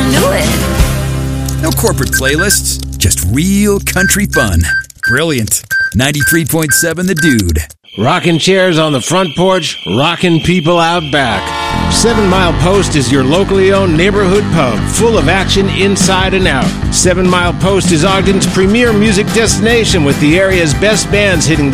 into it. No corporate playlists, just real country fun. Brilliant. 93.7 The Dude. Rocking chairs on the front porch, rocking people out back. 7 Mile Post is your locally owned neighborhood pub, full of action inside and out. 7 Mile Post is Ogden's premier music destination with the area's best bands hitting the